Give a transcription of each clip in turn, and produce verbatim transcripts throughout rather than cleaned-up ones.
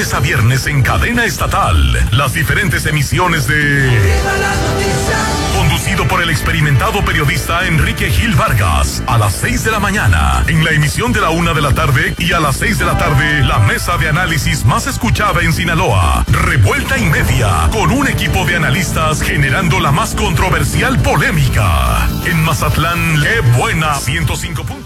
lunes a viernes en cadena estatal, las diferentes emisiones de... Conducido por el experimentado periodista Enrique Gil Vargas, a las seis de la mañana, en la emisión de la una de la tarde, y a las seis de la tarde, la mesa de análisis más escuchada en Sinaloa, Revuelta y Media, con un equipo de analistas generando la más controversial polémica. En Mazatlán, ¡qué buena! ciento cinco puntos.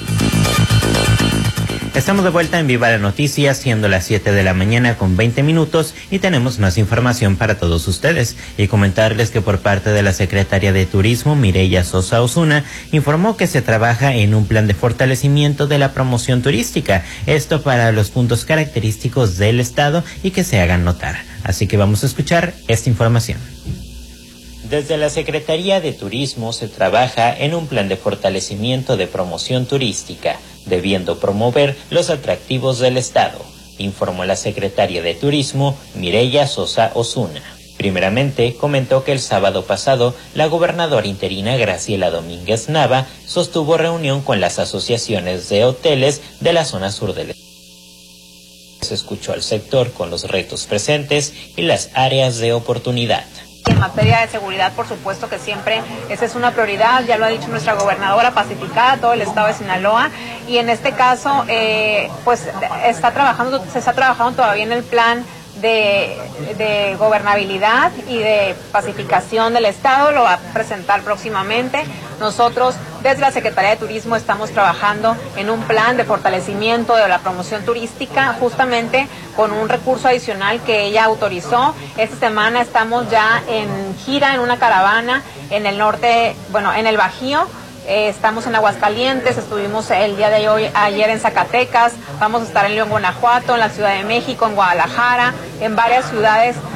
Estamos de vuelta en Viva la Noticia, siendo las siete de la mañana con veinte minutos, y tenemos más información para todos ustedes. Y comentarles que por parte de la Secretaría de Turismo, Mireya Sosa Osuna, informó que se trabaja en un plan de fortalecimiento de la promoción turística, esto para los puntos característicos del estado y que se hagan notar. Así que vamos a escuchar esta información. Desde la Secretaría de Turismo se trabaja en un plan de fortalecimiento de promoción turística, debiendo promover los atractivos del estado, informó la secretaria de Turismo, Mireya Sosa Osuna. Primeramente, comentó que el sábado pasado, la gobernadora interina Graciela Domínguez Nava sostuvo reunión con las asociaciones de hoteles de la zona sur del estado. Se escuchó al sector con los retos presentes y las áreas de oportunidad. En materia de seguridad, por supuesto que siempre esa es una prioridad, ya lo ha dicho nuestra gobernadora, pacificar a todo el estado de Sinaloa, y en este caso, eh, pues está trabajando, se está trabajando todavía en el plan de, de gobernabilidad y de pacificación del estado, lo va a presentar próximamente. Nosotros desde la Secretaría de Turismo estamos trabajando en un plan de fortalecimiento de la promoción turística, justamente con un recurso adicional que ella autorizó. Esta semana estamos ya en gira en una caravana en el norte, bueno, en el Bajío. Eh, estamos en Aguascalientes, estuvimos el día de hoy, ayer en Zacatecas, vamos a estar en León, Guanajuato, en la Ciudad de México, en Guadalajara, en varias ciudades